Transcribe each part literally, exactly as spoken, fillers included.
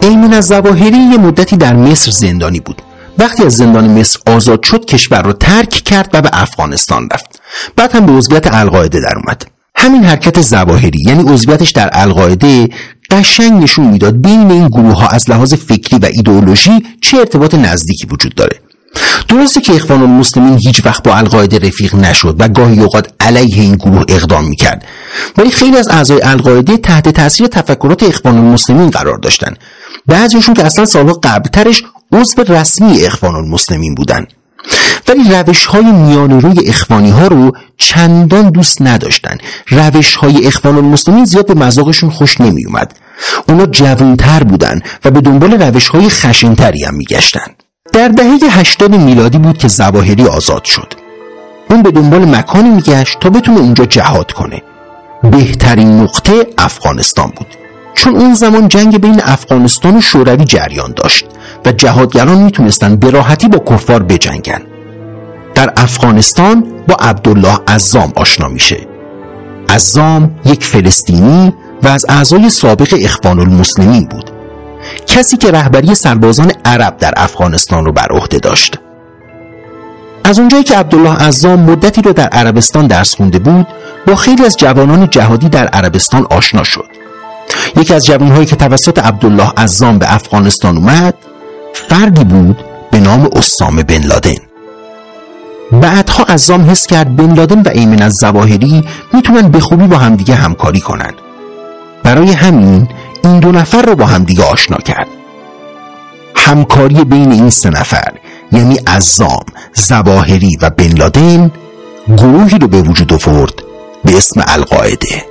ایمن الظواهری یه مدتی در مصر زندانی بود. وقتی از زندان مصر آزاد شد کشور رو ترک کرد و به افغانستان رفت. بعد هم به عضویت القاعده در اومد. همین حرکت ظواهری یعنی عضویتش در القاعده قشنگ نشون میداد بین این گروه ها از لحاظ فکری و ایدئولوژی چه ارتباط نزدیکی وجود داره. درسته که اخوان المسلمین هیچ وقت با القاعده رفیق نشد و گاهی اوقات علیه این گروه اقدام میکرد، ولی خیلی از اعضای القاعده تحت تاثیر تفکرات اخوان المسلمین قرار داشتن. بعضیشون که اصلا سالها قبلترش عضو رسمی اخوان المسلمین بودن، ولی روش‌های میانه‌روی اخوانی ها رو چندان دوست نداشتن. روش‌های اخوان المسلمین زیاد به مذاقشون خوش نمی اومد. اونا جوان‌تر بودن و به دنبال روش‌های خشن‌تری هم میگشتن. در دهه هشتاد میلادی بود که ظواهری آزاد شد. اون به دنبال مکانی میگشت تا بتونه اونجا جهاد کنه. بهترین نقطه افغانستان بود، چون اون زمان جنگ بین افغانستان و شوروی جریان داشت و جهادگران میتونستن به راحتی با کفار بجنگن. در افغانستان با عبدالله عزام آشنا میشه. عزام یک فلسطینی و از اعضای سابق اخوان المسلمین بود، کسی که رهبری سربازان عرب در افغانستان رو بر عهده داشت. از اونجایی که عبدالله عزام مدتی رو در عربستان درس خونده بود، با خیلی از جوانان جهادی در عربستان آشنا شد. یکی از جوانهایی که توسط عبدالله عزام به افغانستان اومد فردی بود به نام اسامه بن لادن. بعدها عزام حس کرد بن لادن و ایمن الظواهری میتونن به خوبی با همدیگه همکاری کنن. برای همین این دو نفر رو با همدیگه آشنا کرد. همکاری بین این سه نفر یعنی عزام، ظواهری و بن لادن گروهی رو به وجود آورد به اسم القاعده.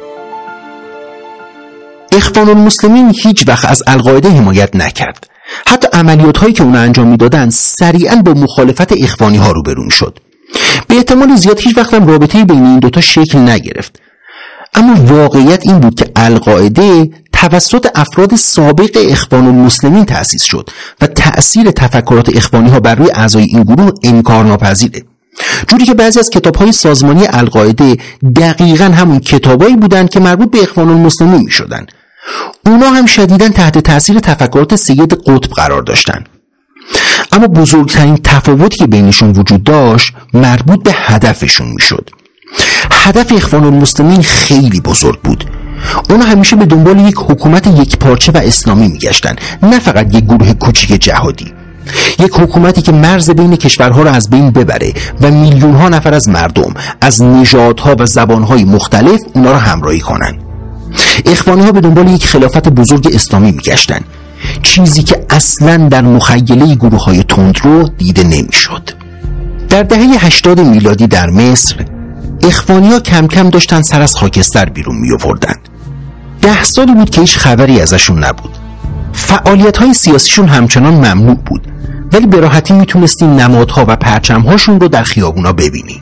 اخوان المسلمین هیچ وقت از القاعده حمایت نکرد. حتی عملیات هایی که اون انجام میدادن سریعا با مخالفت اخوانی ها روبرو شد. به احتمال زیاد هیچ وقت هم رابطه بین این دوتا شکل نگرفت. اما واقعیت این بود که القاعده توسط افراد سابق اخوان المسلمین تأسیس شد و تأثیر تفکرات اخوانی ها بر روی اعضای این گروه انکارناپذیره. جوری که بعضی از کتاب‌های سازمانی القاعده دقیقاً همون کتابایی بودن که مربوط به اخوان المسلمین می‌شدن. اونا هم شدیداً تحت تأثیر تفکرات سید قطب قرار داشتن. اما بزرگترین تفاوتی که بینشون وجود داشت مربوط به هدفشون میشد. هدف اخوان المسلمین خیلی بزرگ بود. اونا همیشه به دنبال یک حکومت یکپارچه و اسلامی میگشتن، نه فقط یک گروه کوچیک جهادی. یک حکومتی که مرز بین کشورها را از بین ببره و میلیون ها نفر از مردم از نژادها و زبانهای مختلف اونا را همراهی کنن. اخوانی ها به دنبال یک خلافت بزرگ اسلامی میگشتن، چیزی که اصلاً در مخیله گروه های تندرو دیده نمیشد. در دهه هشتاد میلادی در مصر اخوانی ها کم کم داشتن سر از خاکستر بیرون می آوردن. ده سالی بود که هیچ خبری ازشون نبود. فعالیت های سیاسیشون همچنان ممنوع بود، ولی به راحتی میتونستیم نمادها و پرچمهاشون رو در خیابونا ببینیم.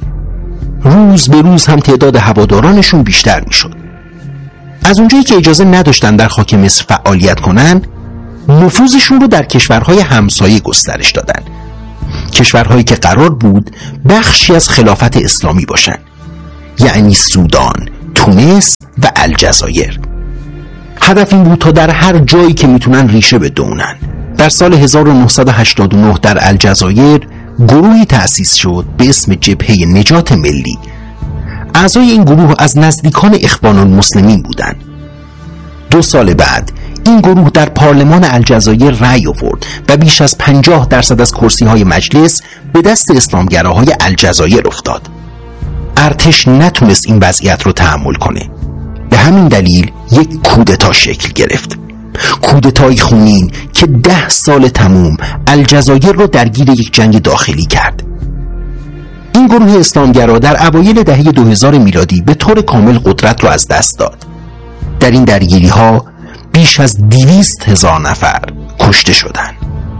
روز به روز هم تعداد هوادارانشون بیشتر میشد. از اونجایی که اجازه نداشتن در خاک مصر فعالیت کنن، نفوذشون رو در کشورهای همسایه گسترش دادن، کشورهایی که قرار بود بخشی از خلافت اسلامی باشن، یعنی سودان، تونس و الجزایر. هدف این بود تا در هر جایی که میتونن ریشه بدونن. در سال هزار و نهصد و هشتاد و نه در الجزایر گروهی تأسیس شد به اسم جبهه نجات ملی. اعضای این گروه از نزدیکان اخوان المسلمین بودند. دو سال بعد این گروه در پارلمان الجزایر رأی آورد و بیش از پنجاه درصد از کرسی‌های مجلس به دست اسلامگراهای الجزایر افتاد. ارتش نتونست این وضعیت رو تحمل کنه. به همین دلیل یک کودتا شکل گرفت. کودتای خونین که ده سال تموم الجزایر رو درگیر یک جنگ داخلی کرد. این گروه اسلامگرا در اوایل دهه دو هزار میلادی به طور کامل قدرت رو از دست داد. در این درگیری ها بیش از دویست هزار نفر کشته شدند.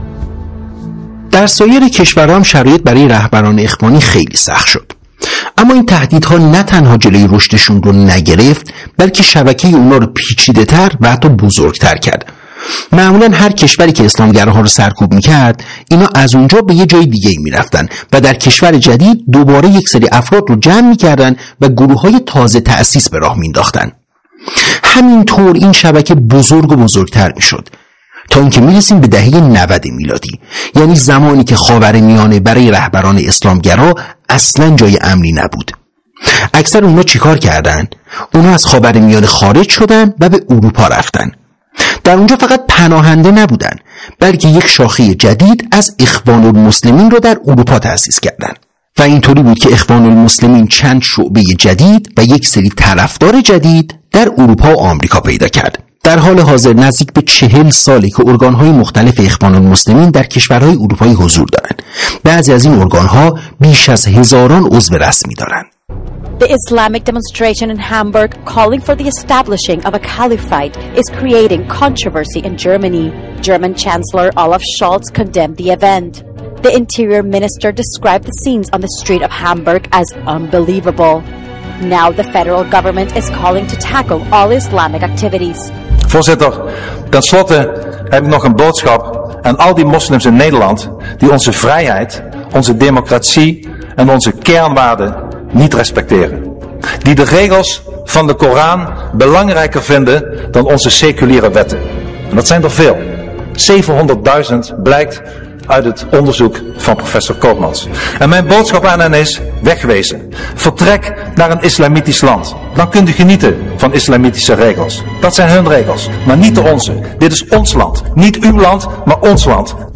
در سایر کشورها هم شرایط برای رهبران اخوانی خیلی سخت شد. اما این تهدیدها نه تنها جلوی رشدشون رو نگرفت، بلکه شبکه اونا رو پیچیده‌تر و حتی بزرگتر کرد. معمولا هر کشوری که اسلامگراها رو سرکوب میکرد، اینا از اونجا به یه جای دیگه میرفتن و در کشور جدید دوباره یک سری افراد رو جمع میکردن و گروه‌های تازه تأسیس به راه مینداختن. همینطور این شبکه بزرگ و بزرگتر میشد. تا اینکه میرسیم به دهه نود میلادی، یعنی زمانی که خاورمیانه برای رهبران اسلامگرا اصلا جای امنی نبود. اکثر اونا چیکار کردن؟ اونا از خاورمیانه خارج شدن و به اروپا رفتن. در اونجا فقط پناهنده نبودن، بلکه یک شاخه جدید از اخوان المسلمین رو در اروپا تأسیس کردن و اینطوری بود که اخوان المسلمین چند شعبه جدید و یک سری طرفدار جدید در اروپا و آمریکا پیدا کرد. در حال حاضر نزدیک به چهل ساله که ارگان‌های مختلف اخوان المسلمین در کشورهای اروپایی حضور دارند. بعضی از این ارگان‌ها بیش از هزاران عضو رسمی دارند. The Islamic demonstration in Hamburg calling for the establishing of a caliphate is creating controversy in Germany. German Chancellor Olaf Scholz condemned the event. The Interior Minister described the scenes on the street of Hamburg as unbelievable. Now the federal government is calling to tackle all Islamic activities. Voorzitter, ten slotte heb ik nog een boodschap aan al die moslims in Nederland die onze vrijheid, onze democratie en onze kernwaarden niet respecteren. Die de regels van de Koran belangrijker vinden dan onze seculiere wetten. En dat zijn er veel. zevenhonderdduizend blijkt uit het onderzoek van professor Koopmans. En mijn boodschap aan hen is, wegwezen. Vertrek naar een islamitisch land. Dan kunt u genieten van islamitische regels. Dat zijn hun regels, maar niet de onze. Dit is ons land. Niet uw land, maar ons land.